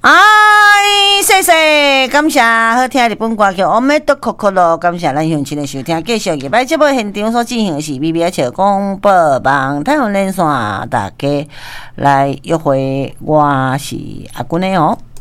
谢谢，感谢好听日本歌曲《我们都可可咯》，感谢咱乡亲的收听。继续礼拜节目现场所进行的是 BBH 广播网太阳连线，大家来约会，我是阿君的哦。